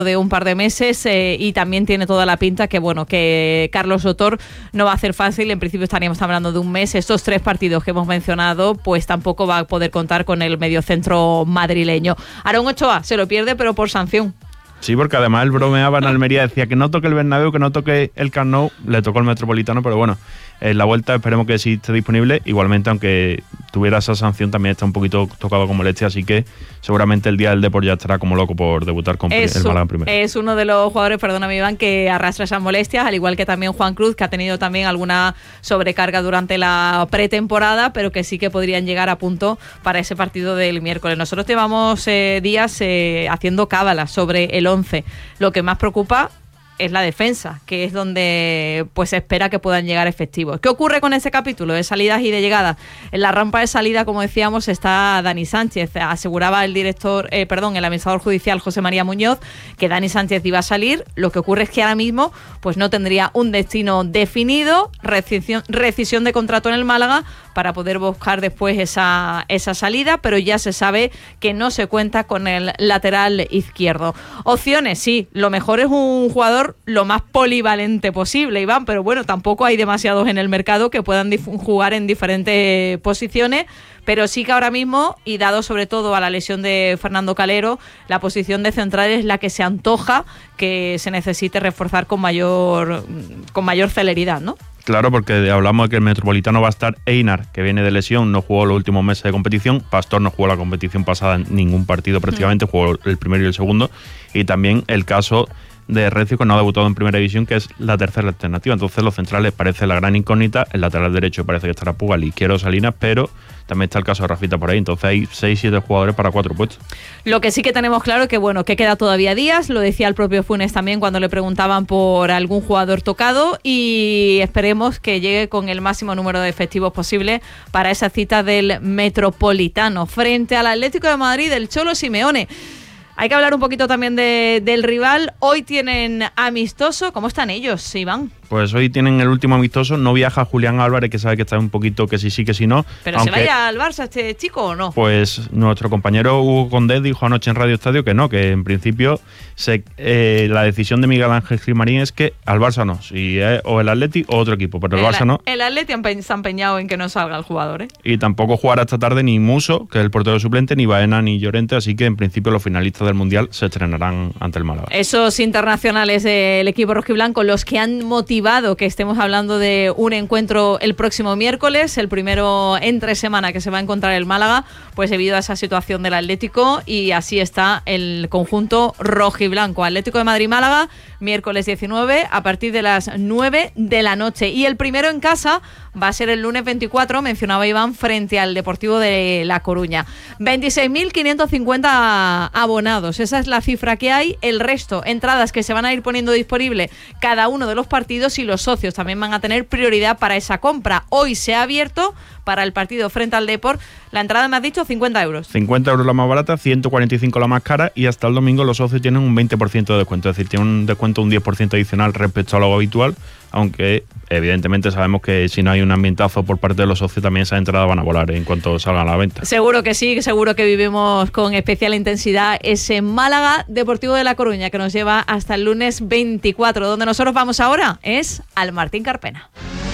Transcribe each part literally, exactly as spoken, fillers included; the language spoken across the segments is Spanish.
de un par de meses eh, y también tiene toda la pinta que bueno que Carlos Sotor no va a hacer fácil. En principio estaríamos hablando de un mes. Estos tres partidos que hemos mencionado pues tampoco va a poder contar con el mediocentro madrileño. Aarón Ochoa se lo pierde pero por sanción. Sí, porque además él bromeaba en Almería, decía que no toque el Bernabéu, que no toque el Camp Nou, le tocó el Metropolitano, pero bueno, en la vuelta esperemos que sí esté disponible. Igualmente, aunque tuviera esa sanción, también está un poquito tocado con molestia, así que seguramente el día del Depor ya estará como loco por debutar con es el Málaga en primera. Es uno de los jugadores, perdóname Iván, que arrastra esas molestias, al igual que también Juan Cruz, que ha tenido también alguna sobrecarga durante la pretemporada, pero que sí que podrían llegar a punto para ese partido del miércoles. Nosotros llevamos eh, días eh, haciendo cábalas sobre el once. Lo que más preocupa es la defensa, que es donde pues se espera que puedan llegar efectivos. ¿Qué ocurre con ese capítulo de salidas y de llegadas? En la rampa de salida, como decíamos, está Dani Sánchez. Aseguraba el director, eh, perdón, el administrador judicial José María Muñoz que Dani Sánchez iba a salir. Lo que ocurre es que ahora mismo pues no tendría un destino definido, rescisión, rescisión de contrato en el Málaga para poder buscar después esa, esa salida, pero ya se sabe que no se cuenta con el lateral izquierdo. Opciones, sí, lo mejor es un jugador lo más polivalente posible, Iván, pero bueno, tampoco hay demasiados en el mercado que puedan dif- jugar en diferentes posiciones, pero sí que ahora mismo, y dado sobre todo a la lesión de Fernando Calero, la posición de central es la que se antoja que se necesite reforzar con mayor, con mayor celeridad, ¿no? Claro, porque hablamos de que el Metropolitano va a estar Einar, que viene de lesión, no jugó los últimos meses de competición. Pastor no jugó la competición pasada en ningún partido prácticamente, mm. jugó el primero y el segundo. Y también el caso de Recio, que no ha debutado en primera división, que es la tercera alternativa. Entonces los centrales parece la gran incógnita, el lateral derecho parece que estará Pugal y Quiero Salinas, pero también está el caso de Rafita por ahí. Entonces hay seis siete jugadores para cuatro puestos. Lo que sí que tenemos claro que bueno, que queda todavía días, lo decía el propio Funes también cuando le preguntaban por algún jugador tocado, y esperemos que llegue con el máximo número de efectivos posible para esa cita del Metropolitano frente al Atlético de Madrid del Cholo Simeone. Hay que hablar un poquito también de, del rival. Hoy tienen amistoso. ¿Cómo están ellos, Iván? Pues hoy tienen el último amistoso. No viaja Julián Álvarez, que sabe que está un poquito que sí sí, que sí no. ¿Pero aunque, se vaya al Barça este chico o no? Pues nuestro compañero Hugo Condé dijo anoche en Radio Estadio que no, que en principio se, eh, la decisión de Miguel Ángel Gilmarín es que al Barça no. Si es o el Atleti o otro equipo, pero el, el Barça no. El Atleti se ha empeñado en que no salga el jugador, ¿eh? Y tampoco jugará esta tarde ni Muso, que es el portero suplente, ni Baena ni Llorente, así que en principio los finalistas del Mundial se estrenarán ante el Málaga. Esos internacionales del equipo rojiblanco, los que han motivado que estemos hablando de un encuentro el próximo miércoles, el primero entre semana que se va a encontrar el Málaga, pues debido a esa situación del Atlético, y así está el conjunto rojiblanco. Atlético de Madrid-Málaga, miércoles diecinueve, a partir de las nueve de la noche. Y el primero en casa va a ser el lunes veinticuatro, mencionaba Iván, frente al Deportivo de La Coruña. veintiséis mil quinientos cincuenta abonados, esa es la cifra que hay. El resto, entradas que se van a ir poniendo disponible cada uno de los partidos, y los socios también van a tener prioridad para esa compra. Hoy se ha abierto para el partido frente al Depor. La entrada, me has dicho, cincuenta euros. cincuenta euros la más barata, ciento cuarenta y cinco la más cara, y hasta el domingo los socios tienen un veinte por ciento de descuento, es decir, tienen un descuento un diez por ciento adicional respecto a lo habitual, aunque evidentemente sabemos que si no hay un ambientazo por parte de los socios, también esas entradas van a volar en cuanto salgan a la venta. Seguro que sí, seguro que vivimos con especial intensidad ese Málaga Deportivo de La Coruña, que nos lleva hasta el lunes veinticuatro. Donde nosotros vamos ahora es al Martín Carpena.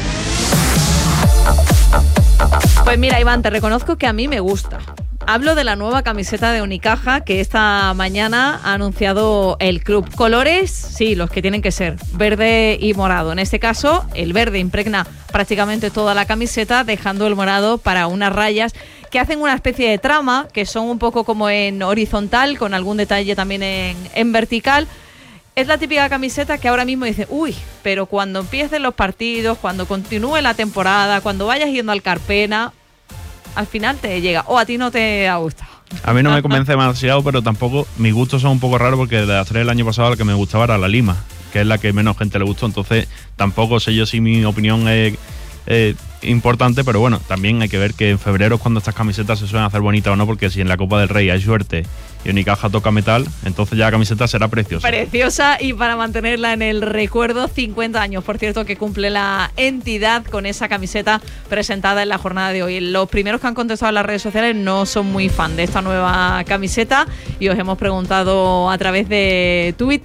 Pues mira, Iván, te reconozco que a mí me gusta. Hablo de la nueva camiseta de Unicaja que esta mañana ha anunciado el club. Colores, sí, los que tienen que ser, verde y morado. En este caso, el verde impregna prácticamente toda la camiseta, dejando el morado para unas rayas que hacen una especie de trama, que son un poco como en horizontal, con algún detalle también en, en vertical. Es la típica camiseta que ahora mismo dice, uy, pero cuando empiecen los partidos, cuando continúe la temporada, cuando vayas yendo al Carpena, al final te llega. O a ti no te ha gustado. A mí no me convence demasiado, pero tampoco, mis gustos son un poco raros, porque de las tres del año pasado la que me gustaba era la Lima, que es la que menos gente le gustó. Entonces tampoco sé yo si mi opinión es eh, importante, pero bueno, también hay que ver que en febrero es cuando estas camisetas se suelen hacer bonitas o no, porque si en la Copa del Rey hay suerte y Unicaja toca metal, entonces ya la camiseta será preciosa. Preciosa, y para mantenerla en el recuerdo, cincuenta años, por cierto, que cumple la entidad con esa camiseta presentada en la jornada de hoy. Los primeros que han contestado en las redes sociales no son muy fan de esta nueva camiseta, y os hemos preguntado a través de Twitter